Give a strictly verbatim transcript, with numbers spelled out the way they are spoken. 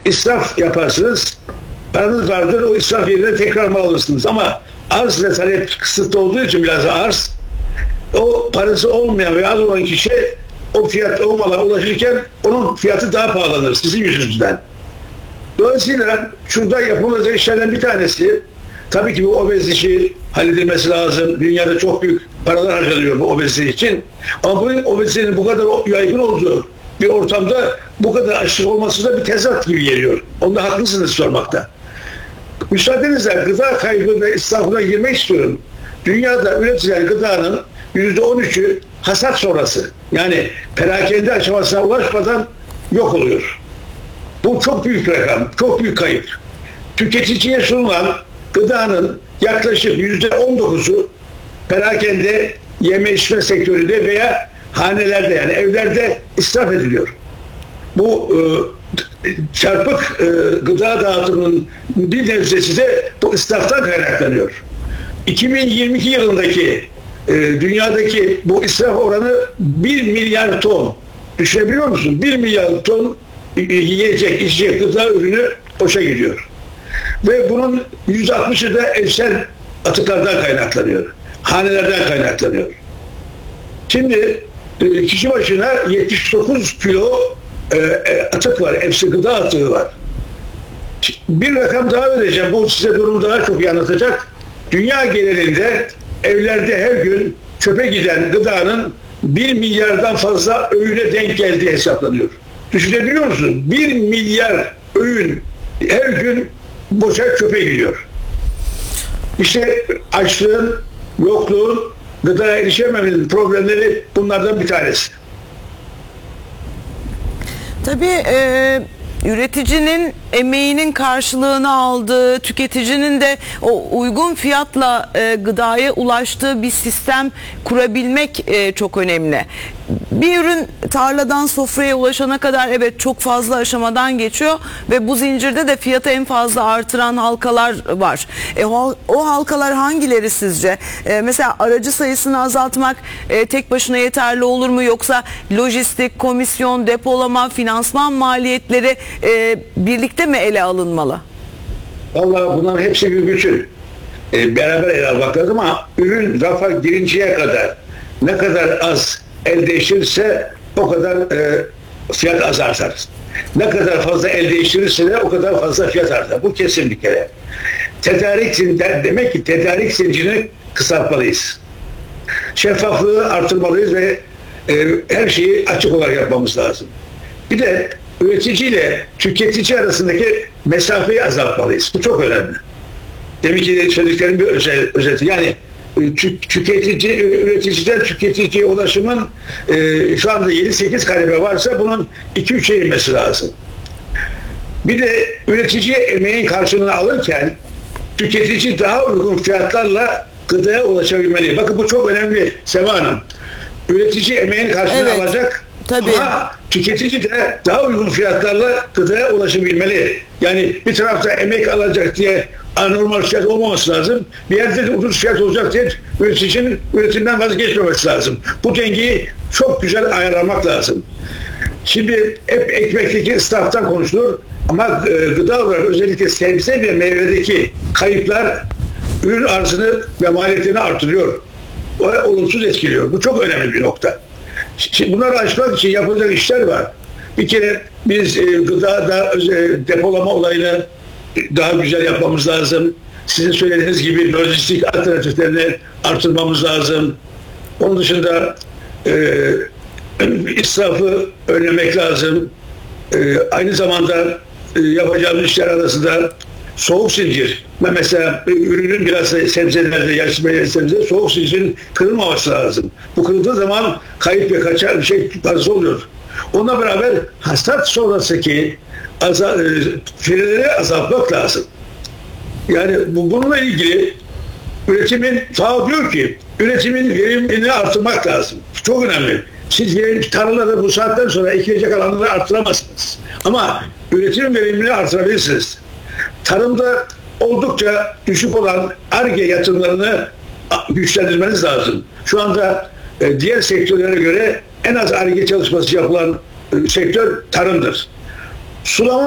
israf yaparsınız. Paranız vardır, o israf yerine tekrar mal alırsınız. Ama arz ve talep kısıtlı olduğu için biraz arz, o parası olmayan ve az olan kişi o fiyat o mala ulaşırken onun fiyatı daha pahalanır sizin yüzünüzden. Dolayısıyla şurada yapılacak işlerden bir tanesi, tabii ki bu obez işi halledilmesi lazım. Dünyada çok büyük paralar harcanıyor bu obezite için. Ama bu obezitenin bu kadar yaygın olduğu bir ortamda bu kadar açlık olması da bir tezat gibi geliyor. Onda haklısınız sormakta. Müsaadenizle gıda kaybı ve israfına girmek istiyorum. Dünyada üretilen gıdanın yüzde on üçü hasat sonrası. Yani perakende aşamasına ulaşmadan yok oluyor. Bu çok büyük bir rakam, çok büyük kayıp. Tüketiciye sunulan gıdanın yaklaşık yüzde on dokuzu perakende yeme içme sektöründe veya hanelerde, yani evlerde israf ediliyor. Bu e, çarpık e, gıda dağıtımının bir nebzesi de bu israftan kaynaklanıyor. iki bin yirmi iki yılındaki e, dünyadaki bu israf oranı bir milyar ton. Düşünebiliyor musun? bir milyar ton yiyecek, içecek, gıda ürünü boşa gidiyor. Ve bunun yüzde altmışı da evsel atıklardan kaynaklanıyor. Hanelerden kaynaklanıyor. Şimdi e, kişi başına yetmiş dokuz kilo e, atık var. Hepsi gıda atığı var. Bir rakam daha vereceğim. Bu size durumu daha çok iyi anlatacak. Dünya genelinde evlerde her gün çöpe giden gıdanın bir milyardan fazla öğüne denk geldiği hesaplanıyor. Düşünebiliyor musun? Bir milyar öğün her gün boşa çöpe gidiyor. İşte açlığın, yokluğun, gıdaya erişememenin problemleri bunlardan bir tanesi. Tabii e, üreticinin emeğinin karşılığını aldığı, tüketicinin de o uygun fiyatla e, gıdaya ulaştığı bir sistem kurabilmek e, çok önemli. Bir ürün tarladan sofraya ulaşana kadar evet çok fazla aşamadan geçiyor ve bu zincirde de fiyatı en fazla artıran halkalar var. E, o, o halkalar hangileri sizce? E, mesela aracı sayısını azaltmak e, tek başına yeterli olur mu, yoksa lojistik, komisyon, depolama, finansman maliyetleri e, birlikte mi ele alınmalı? Vallahi bunların hepsi bir bütün. E, beraber ele almak lazım ama ürün rafa girinceye kadar ne kadar az el değiştirirse o kadar e, fiyat az artar. Ne kadar fazla el değiştirirse de o kadar fazla fiyat artar. Bu kesin bir kere. Tedarik zinciri, demek ki tedarik zincirini kısaltmalıyız. Şeffaflığı artırmalıyız ve e, her şeyi açık olarak yapmamız lazım. Bir de üreticiyle tüketici arasındaki mesafeyi azaltmalıyız. Bu çok önemli. Demin ki söylediklerim bir özel, özeti. Yani tüketici, üreticiden tüketiciye ulaşımın e, şu anda yedi sekiz kademe varsa bunun iki üçe inmesi lazım. Bir de üreticiye emeğin karşılığını alırken tüketici daha uygun fiyatlarla gıdaya ulaşabilmeli. Bakın bu çok önemli Seva Hanım. Üretici emeğin karşılığını evet, alacak. Tabii. Ama tüketici de daha uygun fiyatlarla gıdaya ulaşabilmeli. Yani bir tarafta emek alacak diye anormal fiyat olmaması lazım. Bir yerde de ucuz fiyat olacak diye üreticinin üretimden vazgeçmemesi lazım. Bu dengeyi çok güzel ayarlamak lazım. Şimdi hep ekmekteki israftan konuşulur ama gıda olarak özellikle sebze ve meyvedeki kayıplar ürün arzını ve maliyetini artırıyor. O olumsuz etkiliyor. Bu çok önemli bir nokta. Şimdi bunları aşmak için yapılacak işler var. Bir kere biz e, gıdada e, depolama olayını daha güzel yapmamız lazım. Sizin söylediğiniz gibi lojistik alternatiflerini artırmamız lazım. Onun dışında e, israfı önlemek lazım. E, aynı zamanda e, yapacağımız işler arasında soğuk zincir. Mesela ürünün biraz sebzelerde, yaşlı meyve sebze soğuk zincirin kırılmaması lazım. Bu kırıldığı zaman kayıp ve kaçar bir şey fazla oluyor. Onunla beraber hasat sonrasındaki azal, e, fireleri azaltmak lazım. Yani bu, bununla ilgili üretimin, sağ diyor ki üretimin verimini artırmak lazım. Çok önemli. Siz tarlalarda bu saatten sonra ekilecek alanları artıramazsınız. Ama üretimin verimini artırabilirsiniz. Tarımda oldukça düşük olan Ar-Ge yatırımlarını güçlendirmeniz lazım. Şu anda e, diğer sektörlere göre en az Ar-Ge çalışması yapılan e, sektör tarımdır. Sulama